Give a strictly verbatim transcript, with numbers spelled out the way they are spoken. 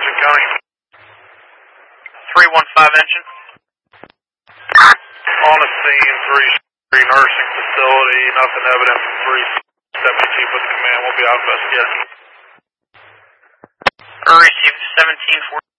Jefferson County. three one five engine. On the scene, three three nursing facility, nothing evident from three seventy chief with command. We'll be out investigating. Received seventeen four.